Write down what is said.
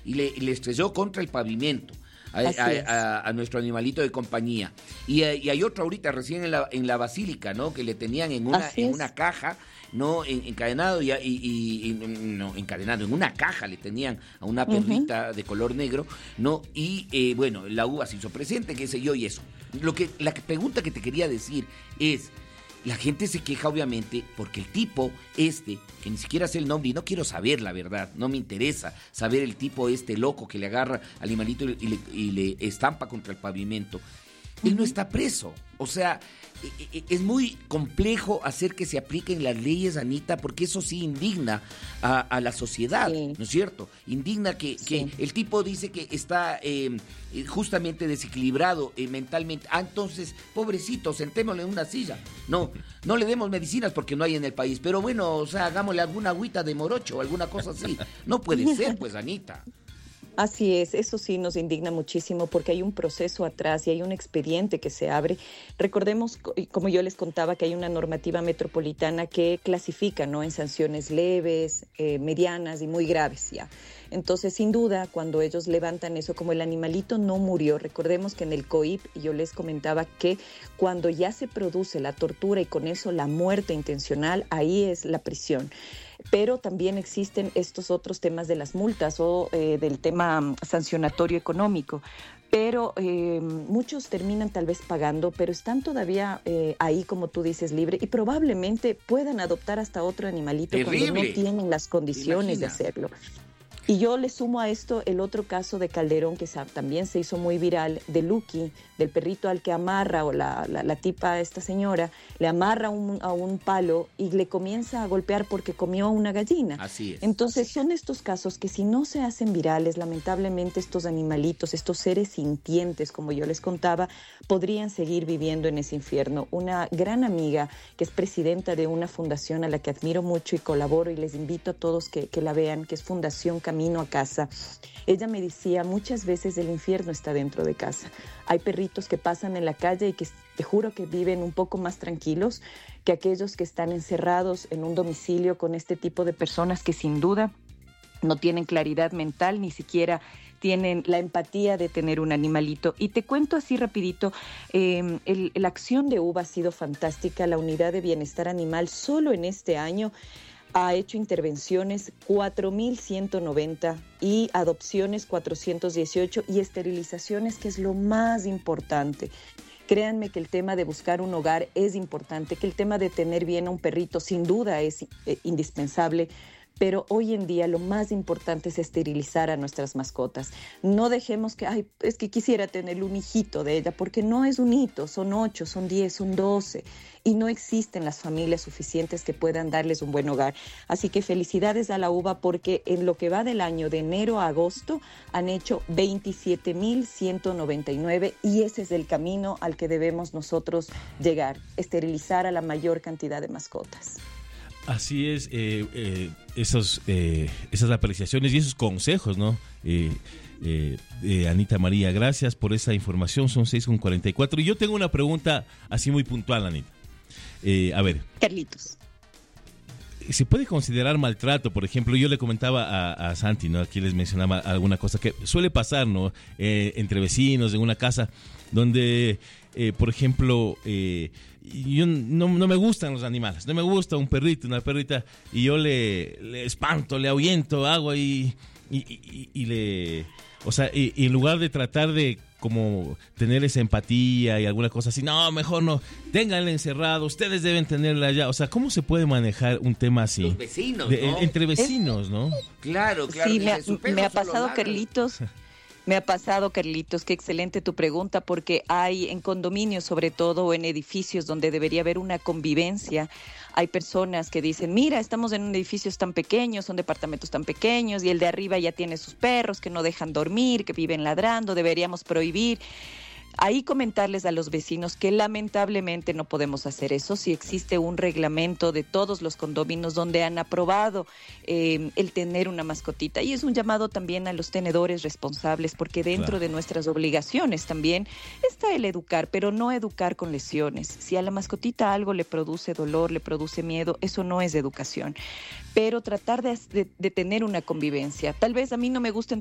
y le estrelló contra el pavimento a nuestro animalito de compañía. Y hay otro ahorita recién en la Basílica, ¿no? Que le tenían en una caja, ¿no? Encadenado no, encadenado, en una caja le tenían a una perrita de color negro, ¿no? Y bueno, la uva se hizo presente, qué sé yo, y eso. La pregunta que te quería decir es, la gente se queja obviamente porque el tipo que ni siquiera sé el nombre y no quiero saber la verdad, no me interesa saber el tipo loco que le agarra al animalito y le estampa contra el pavimento. Él no está preso, o sea, es muy complejo hacer que se apliquen las leyes, Anita, porque eso sí indigna a la sociedad, ¿no es cierto? Indigna que el tipo dice que está justamente desequilibrado mentalmente. Entonces, pobrecito, sentémosle en una silla. No le demos medicinas porque no hay en el país, pero bueno, o sea, hagámosle alguna agüita de morocho o alguna cosa así. No puede ser, pues, Anita. Así es, eso sí nos indigna muchísimo porque hay un proceso atrás y hay un expediente que se abre. Recordemos, como yo les contaba, que hay una normativa metropolitana que clasifica, ¿no?, en sanciones leves, medianas y muy graves ya. Entonces, sin duda, cuando ellos levantan eso, como el animalito no murió, recordemos que en el COIP yo les comentaba que cuando ya se produce la tortura y con eso la muerte intencional, ahí es la prisión. Pero también existen estos otros temas de las multas o del tema sancionatorio económico. Pero muchos terminan tal vez pagando, pero están todavía ahí, como tú dices, libre y probablemente puedan adoptar hasta otro animalito cuando no tienen las condiciones de hacerlo. Y yo le sumo a esto el otro caso de Calderón, que también se hizo muy viral, de Lucky, del perrito al que amarra, o la tipa, esta señora, le amarra a un palo y le comienza a golpear porque comió una gallina. Así es. Entonces son estos casos que si no se hacen virales, lamentablemente estos animalitos, estos seres sintientes, como yo les contaba, podrían seguir viviendo en ese infierno. Una gran amiga que es presidenta de una fundación a la que admiro mucho y colaboro y les invito a todos que la vean, que es Fundación Camino a Casa. Ella me decía, muchas veces el infierno está dentro de casa. Hay perritos que pasan en la calle y que te juro que viven un poco más tranquilos que aquellos que están encerrados en un domicilio con este tipo de personas que sin duda no tienen claridad mental, ni siquiera tienen la empatía de tener un animalito. Y te cuento así rapidito, la acción de UVA ha sido fantástica. La Unidad de Bienestar Animal solo en este año ha hecho intervenciones 4.190 y adopciones 418 y esterilizaciones, que es lo más importante. Créanme que el tema de buscar un hogar es importante, que el tema de tener bien a un perrito sin duda es indispensable, pero hoy en día lo más importante es esterilizar a nuestras mascotas. No dejemos que, es que quisiera tener un hijito de ella, porque no es un hito, son 8, son 10, son 12, y no existen las familias suficientes que puedan darles un buen hogar. Así que felicidades a la UVA, porque en lo que va del año, de enero a agosto, han hecho 27.199, y ese es el camino al que debemos nosotros llegar, esterilizar a la mayor cantidad de mascotas. Así es, esas apreciaciones y esos consejos, ¿no? Anita María, gracias por esa información, son 6:44. Y yo tengo una pregunta así muy puntual, Anita. A ver. Carlitos. ¿Se puede considerar maltrato? Por ejemplo, yo le comentaba a Santi, ¿no? Aquí les mencionaba alguna cosa que suele pasar, ¿no? Entre vecinos, en una casa, donde, por ejemplo, yo no me gustan los animales, no me gusta un perrito, una perrita, y yo le espanto, le ahuyento, hago y le... O sea, y en lugar de tratar de como tener esa empatía y alguna cosa así, no, mejor no, ténganle encerrado, ustedes deben tenerla allá. O sea, ¿cómo se puede manejar un tema así? Los vecinos, ¿no? Entre vecinos, ¿no? Claro. Sí, me ha pasado, Carlitos. Me ha pasado, Carlitos, qué excelente tu pregunta, porque hay en condominios, sobre todo, o en edificios donde debería haber una convivencia, hay personas que dicen, mira, estamos en un edificio tan pequeño, son departamentos tan pequeños, y el de arriba ya tiene sus perros que no dejan dormir, que viven ladrando, deberíamos prohibir. Ahí comentarles a los vecinos que lamentablemente no podemos hacer eso. Si existe un reglamento de todos los condominios donde han aprobado el tener una mascotita, y es un llamado también a los tenedores responsables, porque dentro de nuestras obligaciones también está el educar, pero no educar con lesiones. Si a la mascotita algo le produce dolor, le produce miedo, eso no es educación. Pero tratar de tener una convivencia. Tal vez a mí no me gusten